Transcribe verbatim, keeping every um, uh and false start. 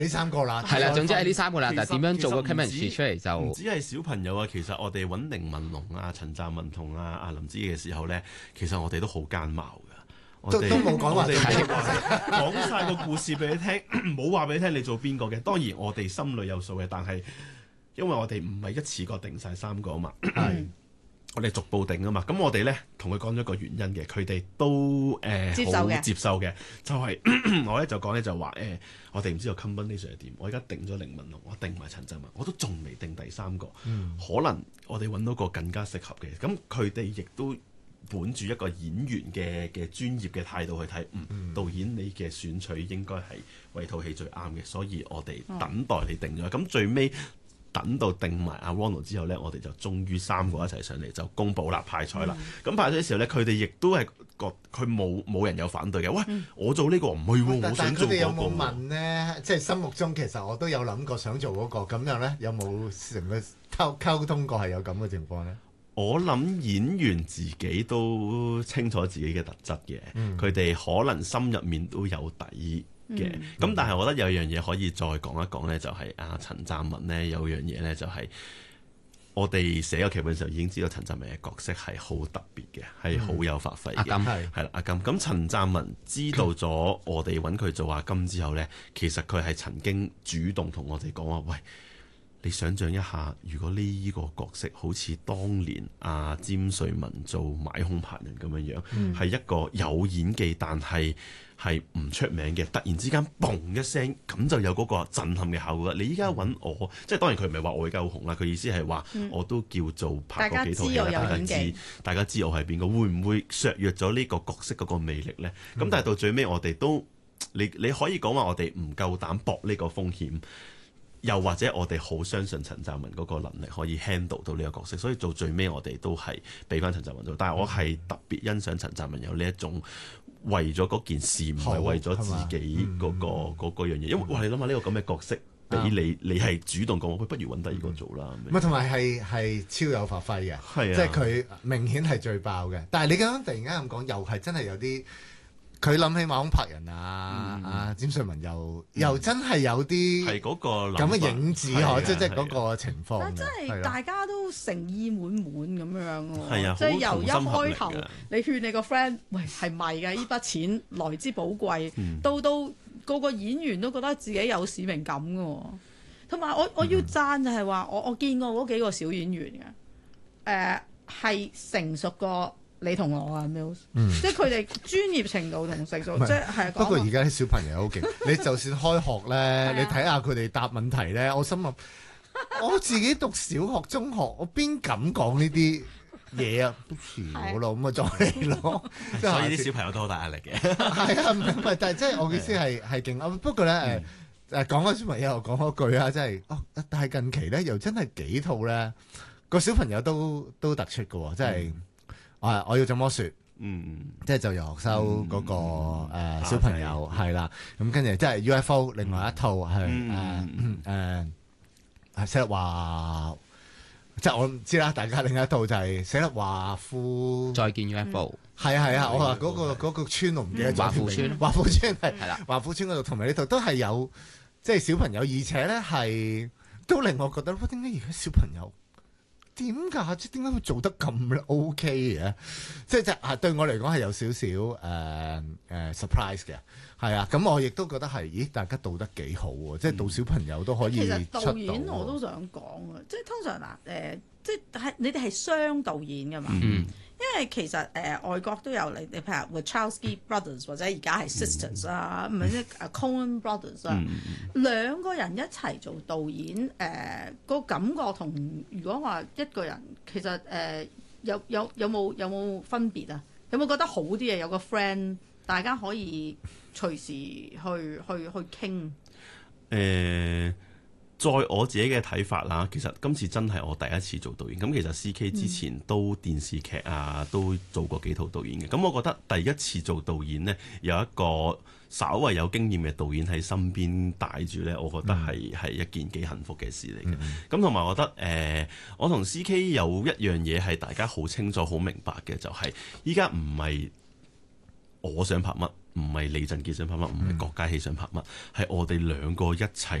呢三個啦， 係啦，總之係呢三個啦。但係點樣做個 chemistry 出嚟就唔止係小朋友啊，其實我哋揾寧文龍啊、陳湛文同啊阿林子嘅時候咧，其實我哋都好奸茅㗎。 都都冇講話講晒個故事俾你聽，冇話俾你聽你做邊個嘅。當然我哋心裏有數嘅，但係因為我哋唔係一次過定晒三個啊嘛。係。我哋逐步定啊嘛，咁我哋咧同佢講咗個原因嘅，佢哋都誒好、呃、接受嘅，就係、是、我咧就講咧就話誒、呃，我哋唔知道 combination 係點，我而家定咗凌文龍，我定埋陳湛文，我都仲未定第三個，嗯、可能我哋揾到個更加適合嘅，咁佢哋亦都本住一個演員嘅嘅專業嘅態度去睇，嗯，嗯導演你嘅選取應該係為套戲最啱嘅，所以我哋等待你定咗，咁、嗯、最尾。等到定埋阿 Ronald 之後咧，我哋就終於三個一齊上嚟就公佈啦派彩啦。咁、嗯、派彩嘅時候咧，佢哋亦都係覺佢冇冇人有反對嘅。喂，嗯、我做呢、呢個唔係喎，我想做嗰個。但係佢哋有冇問咧？即係心目中其實我都有諗過想做嗰、嗰個，咁樣咧有冇成個溝溝通過係有咁嘅情況咧？我諗演員自己都清楚自己嘅特質嘅，佢哋、嗯、可能心入面都有底。嘅咁，嗯、但係我覺得有樣嘢可以再講一講咧，就係阿陳湛文咧有樣嘢咧，就係我哋寫個劇本嘅時候已經知道陳湛文嘅角色係好特別嘅，係好、嗯、有發揮嘅。阿金係係啦，阿金咁陳湛文知道咗我哋揾佢做阿金之後咧，其實佢係曾經主動同我哋講話，喂，你想象一下，如果呢個角色好似當年阿詹瑞文做買兇拍人咁樣樣，係、嗯、一個有演技但係係唔出名嘅，突然之間嘣一聲，咁就有嗰個震撼嘅效果。你依家揾我，嗯、即係當然佢唔係話我而家好紅啦，佢意思係話我都叫做拍過幾套戲，大家知大家知我係邊個，會唔會削弱咗呢個角色嗰個魅力呢？咁、嗯、但係到最尾我哋都，你你可以講話我哋唔夠膽搏呢個風險。又或者我哋好相信陳湛文嗰個能力可以 handle 到呢個角色，所以到最尾我哋都係俾翻陳湛文做。但係我係特別欣賞陳湛文有呢一種為咗嗰件事，唔係為咗自己嗰、嗰個嗰樣嘢。因為哇，你諗下呢個咁嘅角色俾你，你係主動講，佢不如揾第二個做啦。 唔係同埋係係超有發揮嘅，係啊、即係佢明顯係最爆嘅。但係你剛剛突然間咁講，又係真係有啲。佢諗起馬空拍人啊，阿詹瑞文又又真係有啲係嗰個咁嘅影子嗬，即即嗰個情況。 但真係大家都誠意滿滿咁樣喎， 即係由一開頭你勸你個 friend，喂係咪㗎？呢筆錢來之寶貴，到到個個演員都覺得自己有使命感㗎喎。同埋我我要讚就係話，我我見過嗰幾個小演員嘅，誒係成熟過你同我啊 Mills、嗯、即係佢哋專業程度同成熟，是即係不過而家啲小朋友好勁，你就算開學咧，你睇下佢哋答問題咧，我心諗我自己讀小學、中學，我邊敢講呢啲嘢啊？都遲咗咯，咁啊再嚟咯。 所以啲小朋友都好大壓力嘅。 係啊，唔係，但係即係我意思係係勁。不過咧誒誒講開小朋友，講嗰句啊，真係哦。但係近期咧又真係幾套咧個小朋友都都突出嘅喎，真係。嗯啊！我要怎麼説？嗯，即係就由學修嗰個誒小朋友係啦，咁跟住即係 U F O，另外一套係誒誒係寫得話，即係我唔知啦。大家另一套就係寫得華富再見 U F O， 係啊係啊！我話嗰個嗰個村我唔記得咗。華富村，華富村係係啦，華富村嗰度同埋呢度都係有即係小朋友，而且咧係都令我覺得，哇！點解而家小朋友？點㗎？即係點解會做得咁 OK 嘅？即係即係對我嚟講係有少少誒誒 surprise 嘅，係啊。咁我亦都覺得係，咦？大家導得幾好喎！即係導小朋友都可以出到。其實導演我都想講啊，即係通常嗱誒、呃，即係你哋係雙導演㗎嘛。嗯因為其實誒、呃、外國都有你，你譬如 Wachowski Brothers 或者而家係 Sisters 啊，唔係即係 Coen Brothers 啊，嗯、兩個人一齊做導演誒、呃嗰個感覺同如果話一個人其實誒、呃、有有有冇有冇分別啊？有冇覺得好啲嘅？有個 friend 大家可以隨時去去去傾誒。在我自己嘅睇法啦，其實今次真係我第一次做導演。咁其實 C K 之前都電視劇啊，都做過幾套導演嘅。咁我覺得第一次做導演呢，有一個稍為有經驗嘅導演喺身邊帶住呢，我覺得係係、嗯、一件幾幸福嘅事嚟嘅。咁同埋我覺得誒、呃，我同 C K 有一樣嘢係大家好清楚、好明白嘅，就係依家唔係。 我想拍乜，唔係李振傑想拍乜，唔係郭嘉熙想拍乜，係我哋兩個一齊